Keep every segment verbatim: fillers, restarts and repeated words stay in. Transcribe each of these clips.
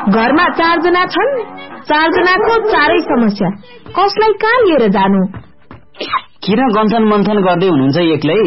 घरमा चारजना छन्, चारजनाको चारै समस्या, कसलाई कहाँ लिएर जानु? किन गन्थन मन्थन गर्दै हुनुहुन्छ एक्लै?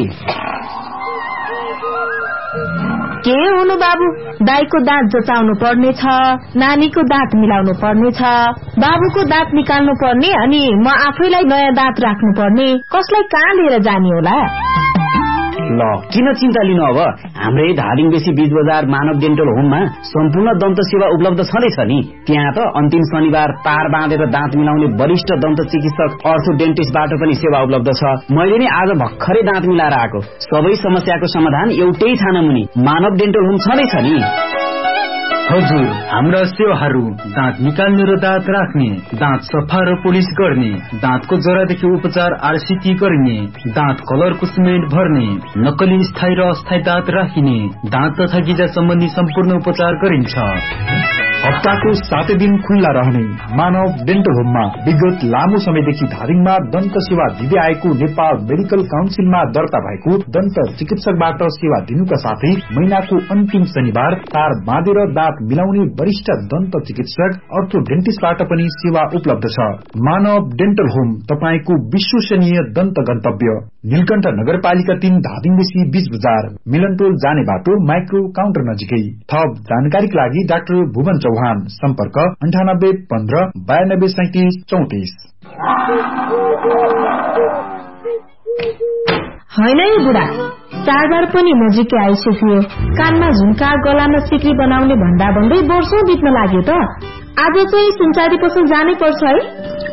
के हुनु बाबु, दाइको दाँत जचाउनु पर्ने छ, नानीको दाँत मिलाउनु पर्ने छ, बाबुको दाँत निकाल्नु पर्ने, अनि म आफैलाई नयाँ दाँत राख्नु पर्ने, कसलाई कहाँ लिएर जाने होला? ल किन चिन्ता लिनु, अब हाम्रै धादिङ बेसी बीच बजार मानव डेन्टल होममा सम्पूर्ण दन्त सेवा उपलब्ध छँदैछ नि। त्यहाँ त अन्तिम शनिबार तार बाँधेर दाँत मिलाउने वरिष्ठ दन्त चिकित्सक अर्थो डेन्टिस्टबाट पनि सेवा उपलब्ध छ। मैले नि आज भर्खरै दाँत मिलाएर आएको। सबै समस्याको समाधान एउटै छानामुनि मानव डेन्टल होम छँदैछ नि। हजुर, हाम्रा सेवाहरू दाँत निकाल्ने र दाँत राख्ने, दाँत सफा र पोलिस गर्ने, दाँतको जरादेखि उपचार आरसीटी गर्ने, दाँत कलरको सिमेन्ट भर्ने, नक्कली स्थायी र अस्थायी दाँत राखिने, दाँत तथा गिजा सम्बन्धी सम्पूर्ण उपचार गरिन्छ। हप्ताको सातै दिन खुल्ला रहने मानव डेन्टल होममा विगत लामो समयदेखि धादिङमा दन्त सेवा दिँदै आएको नेपाल मेडिकल काउन्सिलमा दर्ता भएको दन्त चिकित्सकबाट सेवा दिनुका साथै महिनाको अन्तिम शनिबार तार बाँधेर दाँत मिलाउने वरिष्ठ दन्त चिकित्सक अर्थो डेन्टिस्टबाट पनि सेवा उपलब्ध छ। मानव डेन्टल होम तपाईको विश्वसनीय दन्त गन्तव्य, नीलकण्ठ नगरपालिका तीन धादिङ बेसी बीच बजार, मिलनटोल जाने बाटो, माइक्रो काउन्टर नजिकै। थप जानकारीका लागि डाक्टर भुवन चौहान, सम्पर्क अन्ठानब्बे पन्ध्र बयानब्बे सैतिस चौतिस। होइन है बुढा, चाडबाड पनि नजिकै आइसक्यो। कानमा झुम्का, गलामा सिक्री बनाउने भन्दा भन्दै वर्षौं बित्न लाग्यो त। आज चाहिँ सुनचाँदी पसल जानै पर्छ है।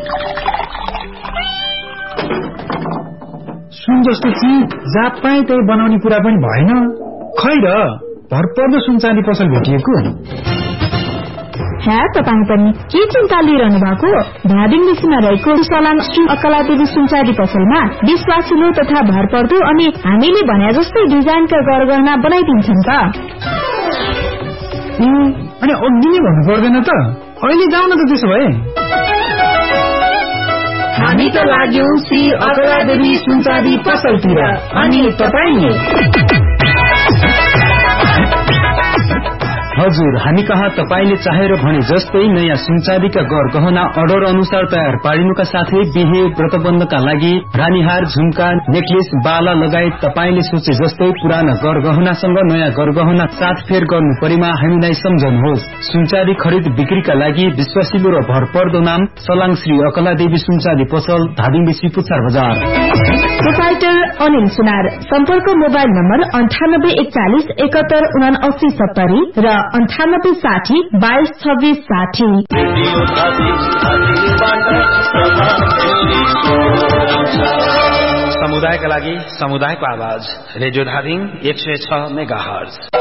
सुन जस्तो चिज जहाँ पाए त्यही बनाउने कुरा पनि भएन। खै र भरपर्दो सुनचाँदी पसल भेटिएको। ह्या तपाईँ पनि के चिन्ता लिइरहनु भएको? धादिङ बेसीमा रहेको सलाम श्री अकलादेवी सुनचाँदी पसलमा विश्वासिलो तथा भरपर्दो अनि हामीले भने जस्तै डिजाइनका गरगहना बनाइदिन्छन् त। अनि अघि नै भन्नु पर्दैन त? अहिले जाउँ न त त्यसो भए। हामी त लाग्यौं श्री अकलादेवी सुनचाँदी पसलतिर, अनि तपाईँ? हजुर, हामी कहाँ तपाईले चाहेर भने जस्तै नयाँ सुनचाँदीका गरगहना अर्डर अनुसार तयार पारिनुका साथै बिहे व्रतबन्धका लागि रानीहार, झुम्का, नेकलेस, बाला लगायत तपाईले सोचे जस्तै पुराना गरगहनासँग नयाँ गरगहना साथ फेर गर्नु परेमा हामीलाई सम्झनुहोस्। सुनचाँदी खरिद बिक्रीका लागि विश्वासिलो र भरपर्दो नाम सलाङ श्री अकलादेवी सुनचाँदी पसल, धादिङ बेसी पुच्छार बजार। प्रोपाइटर अनिल सुनार, सम्पर्क मोबाइल नम्बर अन्ठानब्बे एकचालिस एकहत्तर उना अस्सी सत्तरी र अन्ठानब्बे साठी बाइस छब्बीस साठी। समुदायका लागि समुदायको आवाज, रेडियो धादिङ एक सय छ मेगा हर्ज।